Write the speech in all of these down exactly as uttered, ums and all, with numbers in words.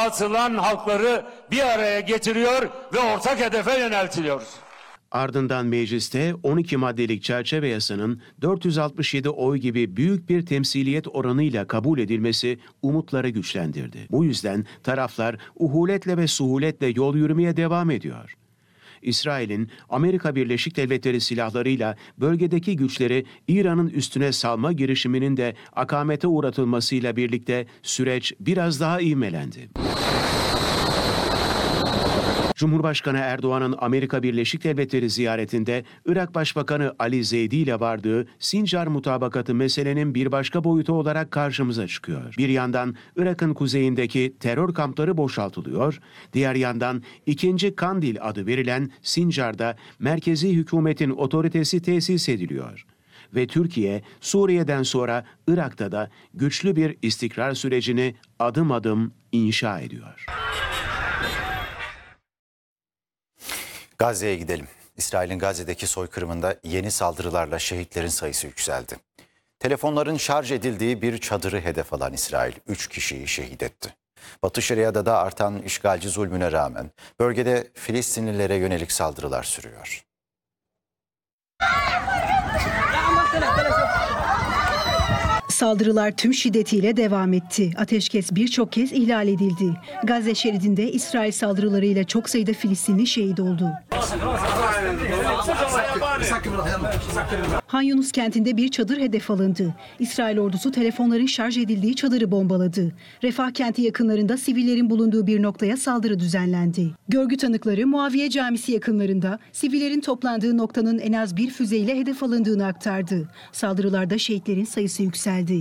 dağıtılan halkları bir araya getiriyor ve ortak hedefe yöneltiliyoruz. Ardından mecliste on iki maddelik çerçeve yasanın dört yüz altmış yedi oy gibi büyük bir temsiliyet oranıyla kabul edilmesi umutları güçlendirdi. Bu yüzden taraflar uhuletle ve suhuletle yol yürümeye devam ediyor. İsrail'in Amerika Birleşik Devletleri silahlarıyla bölgedeki güçleri İran'ın üstüne salma girişiminin de akamete uğratılmasıyla birlikte süreç biraz daha ivmelendi. Cumhurbaşkanı Erdoğan'ın Amerika Birleşik Devletleri ziyaretinde Irak Başbakanı Ali Zeydi ile vardığı Sincar mutabakatı meselenin bir başka boyutu olarak karşımıza çıkıyor. Bir yandan Irak'ın kuzeyindeki terör kampları boşaltılıyor, diğer yandan ikinci Kandil adı verilen Sincar'da merkezi hükümetin otoritesi tesis ediliyor. Ve Türkiye, Suriye'den sonra Irak'ta da güçlü bir istikrar sürecini adım adım inşa ediyor. Gazze'ye gidelim. İsrail'in Gazze'deki soykırımında yeni saldırılarla şehitlerin sayısı yükseldi. Telefonların şarj edildiği bir çadırı hedef alan İsrail üç kişiyi şehit etti. Batı Şeria'da da artan işgalci zulmüne rağmen bölgede Filistinlilere yönelik saldırılar sürüyor. Saldırılar tüm şiddetiyle devam etti. Ateşkes birçok kez ihlal edildi. Gazze şeridinde İsrail saldırılarıyla çok sayıda Filistinli şehit oldu. Han Yunus kentinde bir çadır hedef alındı. İsrail ordusu telefonların şarj edildiği çadırı bombaladı. Refah kenti yakınlarında sivillerin bulunduğu bir noktaya saldırı düzenlendi. Görgü tanıkları Muaviye Camisi yakınlarında sivillerin toplandığı noktanın en az bir füzeyle hedef alındığını aktardı. Saldırılarda şehitlerin sayısı yükseldi.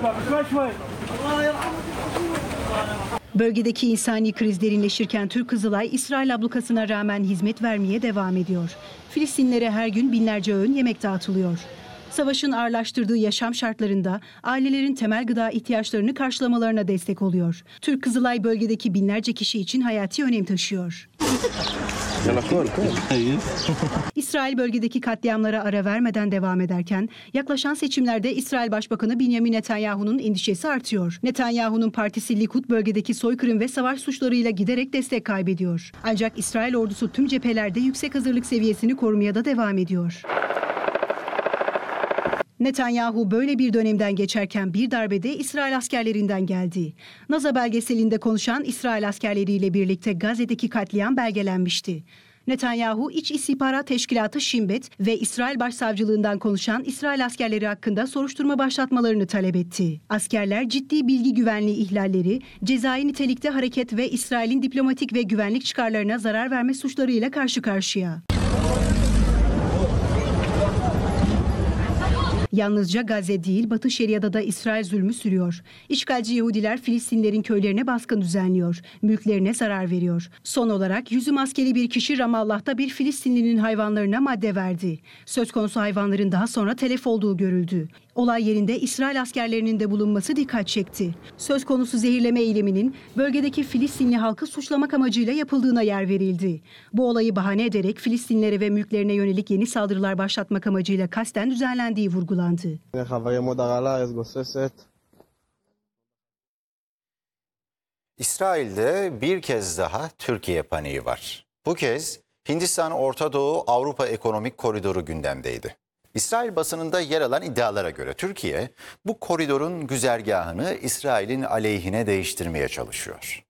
Bölgedeki insani kriz derinleşirken Türk Kızılay, İsrail ablukasına rağmen hizmet vermeye devam ediyor. Filistinlilere her gün binlerce öğün yemek dağıtılıyor. Savaşın ağırlaştırdığı yaşam şartlarında ailelerin temel gıda ihtiyaçlarını karşılamalarına destek oluyor. Türk Kızılay bölgedeki binlerce kişi için hayati önem taşıyor. İsrail bölgedeki katliamlara ara vermeden devam ederken yaklaşan seçimlerde İsrail Başbakanı Benjamin Netanyahu'nun endişesi artıyor. Netanyahu'nun partisi Likud bölgedeki soykırım ve savaş suçlarıyla giderek destek kaybediyor. Ancak İsrail ordusu tüm cephelerde yüksek hazırlık seviyesini korumaya da devam ediyor. Netanyahu böyle bir dönemden geçerken bir darbede İsrail askerlerinden geldi. Naza belgeselinde konuşan İsrail askerleriyle birlikte Gazze'deki katliam belgelenmişti. Netanyahu, İç İstihbarat Teşkilatı Shin Bet ve İsrail Başsavcılığından konuşan İsrail askerleri hakkında soruşturma başlatmalarını talep etti. Askerler ciddi bilgi güvenliği ihlalleri, cezai nitelikte hareket ve İsrail'in diplomatik ve güvenlik çıkarlarına zarar verme suçlarıyla karşı karşıya. Yalnızca Gazze değil, Batı Şeria'da da İsrail zulmü sürüyor. İşgalci Yahudiler Filistinlilerin köylerine baskın düzenliyor, mülklerine zarar veriyor. Son olarak yüzü maskeli bir kişi Ramallah'ta bir Filistinlinin hayvanlarına madde verdi. Söz konusu hayvanların daha sonra telef olduğu görüldü. Olay yerinde İsrail askerlerinin de bulunması dikkat çekti. Söz konusu zehirleme eyleminin bölgedeki Filistinli halkı suçlamak amacıyla yapıldığına yer verildi. Bu olayı bahane ederek Filistinlilere ve mülklerine yönelik yeni saldırılar başlatmak amacıyla kasten düzenlendiği vurgulandı. İsrail'de bir kez daha Türkiye paniği var. Bu kez Hindistan Orta Doğu Avrupa Ekonomik Koridoru gündemdeydi. İsrail basınında yer alan iddialara göre Türkiye bu koridorun güzergahını İsrail'in aleyhine değiştirmeye çalışıyor.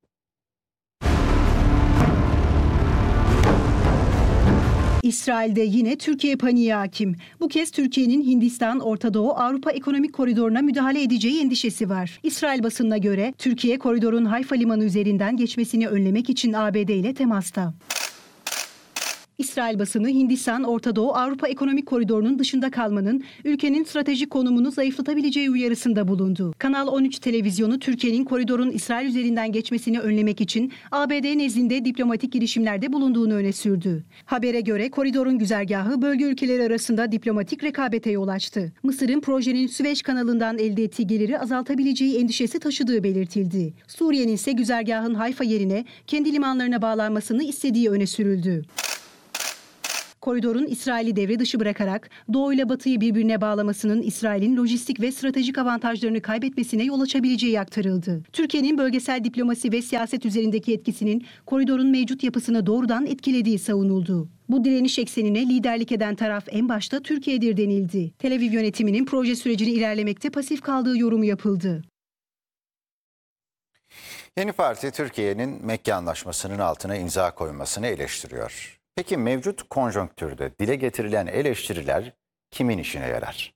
İsrail'de yine Türkiye paniği hakim. Bu kez Türkiye'nin Hindistan, Orta Doğu, Avrupa Ekonomik Koridoruna müdahale edeceği endişesi var. İsrail basınına göre Türkiye koridorun Hayfa Limanı üzerinden geçmesini önlemek için A B D ile temasta. İsrail basını Hindistan, Orta Doğu, Avrupa Ekonomik Koridoru'nun dışında kalmanın ülkenin stratejik konumunu zayıflatabileceği uyarısında bulundu. Kanal on üç televizyonu Türkiye'nin koridorun İsrail üzerinden geçmesini önlemek için A B D nezdinde diplomatik girişimlerde bulunduğunu öne sürdü. Habere göre koridorun güzergahı bölge ülkeleri arasında diplomatik rekabete yol açtı. Mısır'ın projenin Süveyş kanalından elde ettiği geliri azaltabileceği endişesi taşıdığı belirtildi. Suriye'nin ise güzergahın Hayfa yerine kendi limanlarına bağlanmasını istediği öne sürüldü. Koridorun İsrail'i devre dışı bırakarak Doğu ile Batı'yı birbirine bağlamasının İsrail'in lojistik ve stratejik avantajlarını kaybetmesine yol açabileceği aktarıldı. Türkiye'nin bölgesel diplomasi ve siyaset üzerindeki etkisinin koridorun mevcut yapısını doğrudan etkilediği savunuldu. Bu direniş eksenine liderlik eden taraf en başta Türkiye'dir denildi. Tel Aviv yönetiminin proje sürecini ilerlemekte pasif kaldığı yorumu yapıldı. Yeni parti Türkiye'nin Mekke Anlaşması'nın altına imza koymasını eleştiriyor. Peki mevcut konjonktürde dile getirilen eleştiriler kimin işine yarar?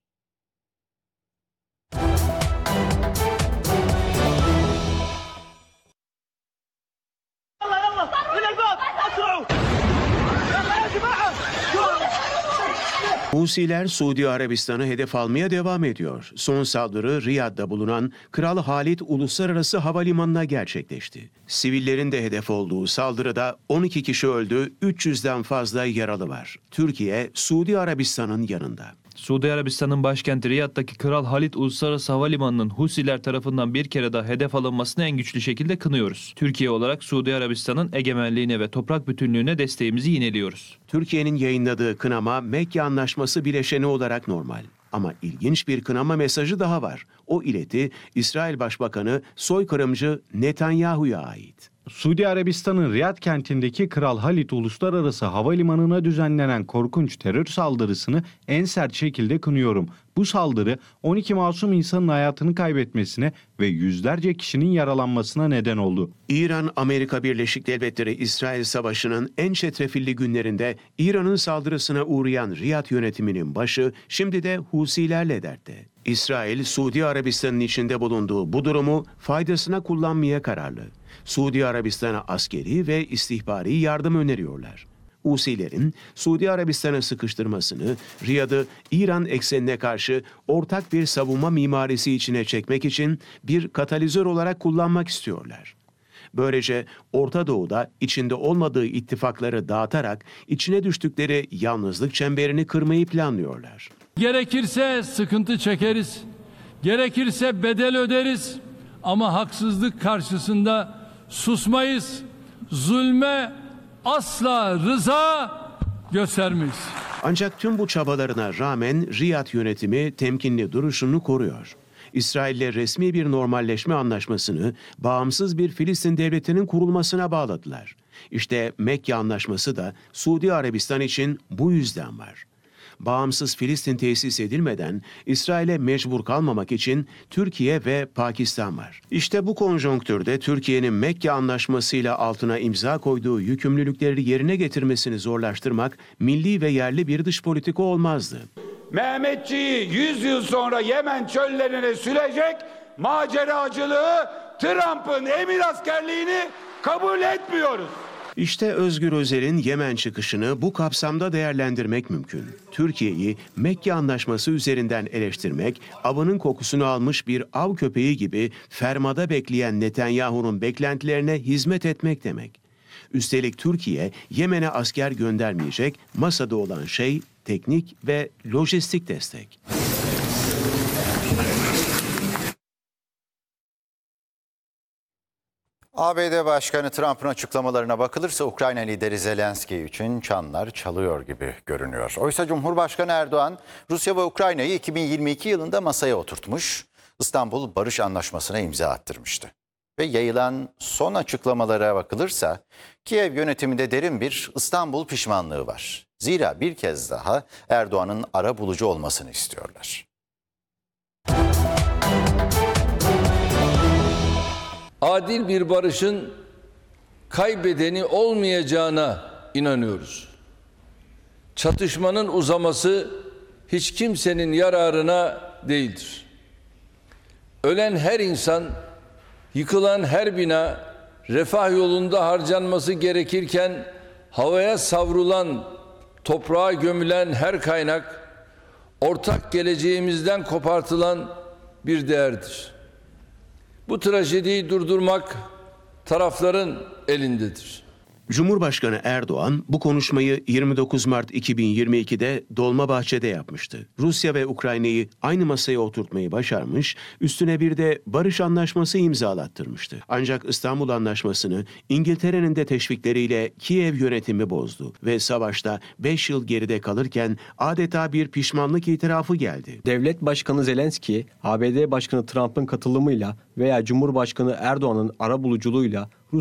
Husiler Suudi Arabistan'ı hedef almaya devam ediyor. Son saldırı Riyad'da bulunan Kral Halid Uluslararası Havalimanı'na gerçekleşti. Sivillerin de hedef olduğu saldırıda on iki kişi öldü, üç yüzden fazla yaralı var. Türkiye, Suudi Arabistan'ın yanında. Suudi Arabistan'ın başkenti Riyad'daki Kral Halid Uluslararası Havalimanı'nın Husiler tarafından bir kere daha hedef alınmasını en güçlü şekilde kınıyoruz. Türkiye olarak Suudi Arabistan'ın egemenliğine ve toprak bütünlüğüne desteğimizi yineliyoruz. Türkiye'nin yayınladığı kınama Mekke Anlaşması bileşeni olarak normal. Ama ilginç bir kınama mesajı daha var. O ileti İsrail Başbakanı soykırımcı Netanyahu'ya ait. Suudi Arabistan'ın Riyad kentindeki Kral Halid Uluslararası Havalimanı'na düzenlenen korkunç terör saldırısını en sert şekilde kınıyorum. Bu saldırı on iki masum insanın hayatını kaybetmesine ve yüzlerce kişinin yaralanmasına neden oldu. İran-Amerika Birleşik Devletleri İsrail Savaşı'nın en çetrefilli günlerinde İran'ın saldırısına uğrayan Riyad yönetiminin başı şimdi de Husilerle dertte. İsrail, Suudi Arabistan'ın içinde bulunduğu bu durumu faydasına kullanmaya kararlı. Suudi Arabistan'a askeri ve istihbari yardım öneriyorlar. Husilerin Suudi Arabistan'a sıkıştırmasını, Riyad'ı İran eksenine karşı ortak bir savunma mimarisi içine çekmek için bir katalizör olarak kullanmak istiyorlar. Böylece Orta Doğu'da içinde olmadığı ittifakları dağıtarak içine düştükleri yalnızlık çemberini kırmayı planlıyorlar. Gerekirse sıkıntı çekeriz, gerekirse bedel öderiz ama haksızlık karşısında susmayız, zulme asla rıza göstermeyiz. Ancak tüm bu çabalarına rağmen Riyad yönetimi temkinli duruşunu koruyor. İsrail'le resmi bir normalleşme anlaşmasını bağımsız bir Filistin devletinin kurulmasına bağladılar. İşte Mekke Anlaşması da Suudi Arabistan için bu yüzden var. Bağımsız Filistin tesis edilmeden İsrail'e mecbur kalmamak için Türkiye ve Pakistan var. İşte bu konjonktürde Türkiye'nin Mekke Anlaşması'yla altına imza koyduğu yükümlülükleri yerine getirmesini zorlaştırmak milli ve yerli bir dış politika olmazdı. Mehmetçiği yüz yıl sonra Yemen çöllerine sürecek maceracılığı, Trump'ın emir askerliğini kabul etmiyoruz. İşte Özgür Özel'in Yemen çıkışını bu kapsamda değerlendirmek mümkün. Türkiye'yi Mekke Anlaşması üzerinden eleştirmek, avının kokusunu almış bir av köpeği gibi fermada bekleyen Netanyahu'nun beklentilerine hizmet etmek demek. Üstelik Türkiye, Yemen'e asker göndermeyecek, masada olan şey teknik ve lojistik destek. A B D Başkanı Trump'ın açıklamalarına bakılırsa Ukrayna lideri Zelenski için çanlar çalıyor gibi görünüyor. Oysa Cumhurbaşkanı Erdoğan Rusya ve Ukrayna'yı iki bin yirmi iki yılında masaya oturtmuş, İstanbul Barış Anlaşması'na imza attırmıştı. Ve yayılan son açıklamalara bakılırsa Kiev yönetiminde derin bir İstanbul pişmanlığı var. Zira bir kez daha Erdoğan'ın arabulucu olmasını istiyorlar. Adil bir barışın kaybedeni olmayacağına inanıyoruz. Çatışmanın uzaması hiç kimsenin yararına değildir. Ölen her insan, yıkılan her bina, refah yolunda harcanması gerekirken havaya savrulan, toprağa gömülen her kaynak, ortak geleceğimizden kopartılan bir değerdir. Bu trajediyi durdurmak tarafların elindedir. Cumhurbaşkanı Erdoğan bu konuşmayı yirmi dokuz Mart iki bin yirmi iki'de Dolmabahçe'de yapmıştı. Rusya ve Ukrayna'yı aynı masaya oturtmayı başarmış, üstüne bir de barış anlaşması imzalattırmıştı. Ancak İstanbul Anlaşması'nı İngiltere'nin de teşvikleriyle Kiev yönetimi bozdu ve savaşta beş yıl geride kalırken adeta bir pişmanlık itirafı geldi. Devlet Başkanı Zelenski, A B D Başkanı Trump'ın katılımıyla veya Cumhurbaşkanı Erdoğan'ın arabuluculuğuyla